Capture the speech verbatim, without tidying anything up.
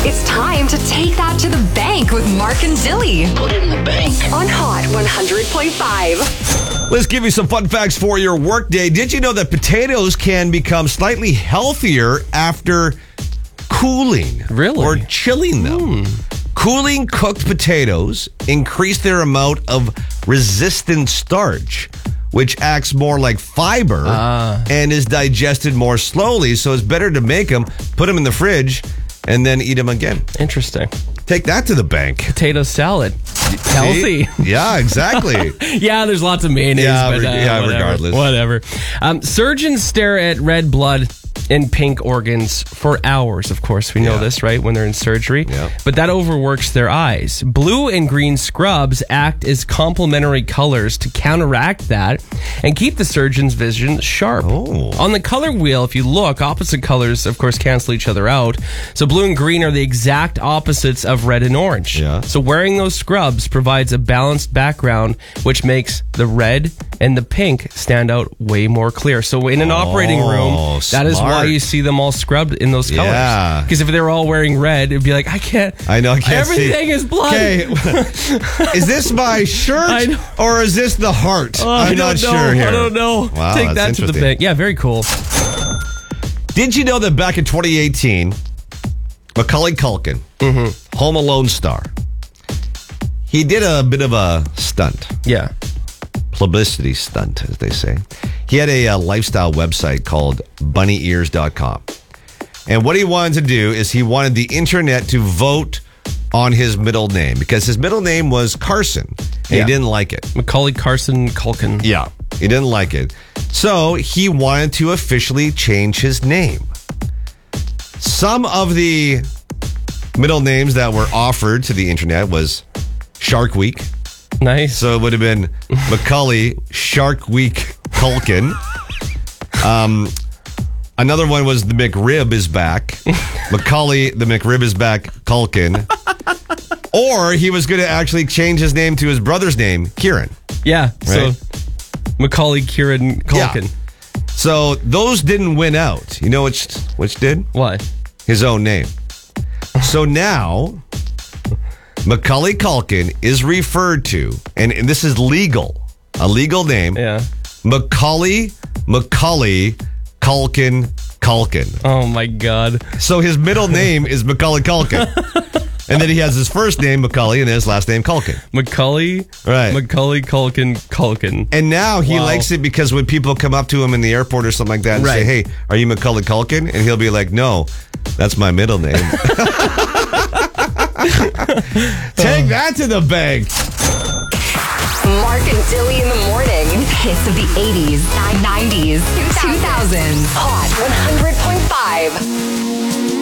It's time to take that to the bank with Mark and Dilly. Put it in the bank. On Hot one hundred point five. Let's give you some fun facts for your workday. Did you know that potatoes can become slightly healthier after cooling? Really? Or chilling them. Mm. Cooling cooked potatoes increase their amount of resistant starch, which acts more like fiber uh. and is digested more slowly. So it's better to make them, put them in the fridge, and then eat them again. Interesting. Take that to the bank. Potato salad. Healthy. Yeah, exactly. Yeah, there's lots of mayonnaise. Yeah, but, uh, yeah whatever, regardless. Whatever. Um, surgeons stare at red blood and pink organs for hours, of course. We know Yeah. this, right? When they're in surgery. Yeah. But that overworks their eyes. Blue and green scrubs act as complementary colors to counteract that and keep the surgeon's vision sharp. Oh. On the color wheel, if you look, opposite colors, of course, cancel each other out. So blue and green are the exact opposites of red and orange. Yeah. So wearing those scrubs provides a balanced background, which makes the red and the pink stand out way more clear. So in an Oh, operating room, that is smart. why you see them all scrubbed in those colors. Yeah. Because if they were all wearing red, it'd be like, I can't. I know, I can't Everything see. is blood. Okay. Is this my I shirt know. or is this the heart? Oh, I I'm don't not know. sure here. I don't know. Wow, Take that's that to the interesting. bank. Yeah, very cool. Did you know that back in twenty eighteen, Macaulay Culkin, Mm-hmm. Home Alone star, he did a bit of a stunt, Yeah. publicity stunt, as they say. He had a, uh lifestyle website called bunny ears dot com. And what he wanted to do is he wanted the internet to vote on his middle name because his middle name was Carson. And Yeah. he didn't like it. Macaulay Carson Culkin. Yeah, he didn't like it. So he wanted to officially change his name. Some of the middle names that were offered to the internet was Shark Week. Nice. So it would have been Macaulay Shark Week Culkin. Um, another one was the McRib is back. Macaulay the McRib is back Culkin. Or he was going to actually change his name to his brother's name, Kieran. Yeah. Right. So Macaulay Kieran Culkin. Yeah. So those didn't win out. You know which which did? What? His own name. So now Macaulay Culkin is referred to, and, and this is legal, a legal name. Yeah. Macaulay Macaulay Culkin Culkin. Oh my God. So his middle name is Macaulay Culkin. And then he has his first name, Macaulay, and his last name, Culkin. Macaulay. Right. Macaulay Culkin Culkin. And now he Wow. likes it because when people come up to him in the airport or something like that and say, Right. hey, are you Macaulay Culkin? And he'll be like, no, that's my middle name. Take that to the bank. Mark and Dilly in the morning. With hits of the eighties, nineties, two thousands. Hot one hundred point five.